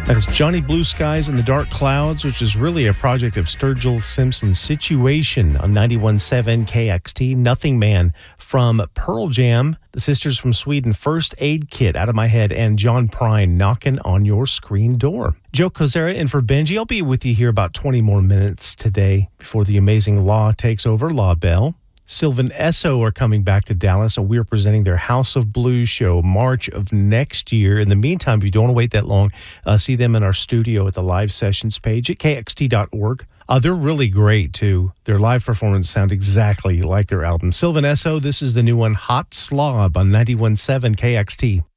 That's Johnny Blue Skies and the Dark Clouds, which is really a project of Sturgill Simpson's Situation on 91.7 KXT. Nothing Man from Pearl Jam, the sisters from Sweden, First Aid Kit, Out of My Head, and John Prine, Knocking on Your Screen Door. Joe Kozera in for Benji. I'll be with you here about 20 more minutes today before the amazing Law takes over, La Belle. Sylvan Esso are coming back to Dallas, and we're presenting their House of Blues show March of next year. In the meantime, if you don't want to wait that long, see them in our studio at the live sessions page at kxt.org. They're really great, too. Their live performance sound exactly like their album. Sylvan Esso, this is the new one, Hot Slob on 91.7 KXT.